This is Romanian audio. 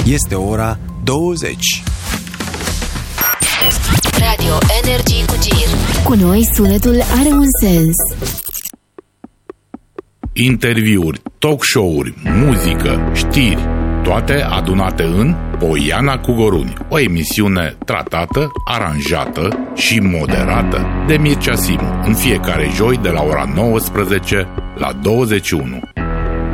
Este ora 20. Radio Energy cu Gir. Cu noi sunetul are un sens. Interviuri, talk show-uri, muzică, știri, toate adunate în Poiana cu Goruni, o emisiune tratată, aranjată și moderată de Mircea Simu, în fiecare joi de la ora 19 la 21.